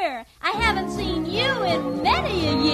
dear, I haven't seen you in many a